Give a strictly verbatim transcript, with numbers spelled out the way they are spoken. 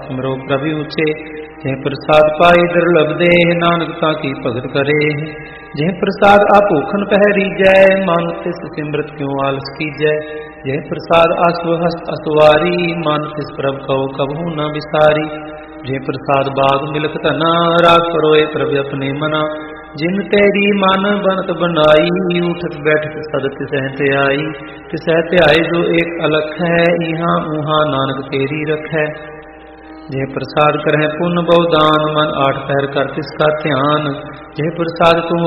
सिमरो प्रभु ऊँचे। जय प्रसाद पाई दुर्लभ दे, नानक ताकी भगत करे। जय प्रसाद आभूखन पहरी जय, मन तिस सिमरत क्यों आलस कीजै। जय प्रसाद आसव हस्त असवारी, मन तिस प्रभ कहो कबहू न बिसारी। जय प्रसाद बाग मिलक धना, राग परोए प्रभ अपने मना। जिन तेरी मन बनत बनाई, उठत बैठत सद तिसह ते आई। तिसह ते आए जो एक अलख है, इहाँ उहाँ नानक तेरी रखै। जय प्रसाद करह पुण्य बहु दान, मन आठ पहर कर तिसका ध्यान। जय प्रसाद तू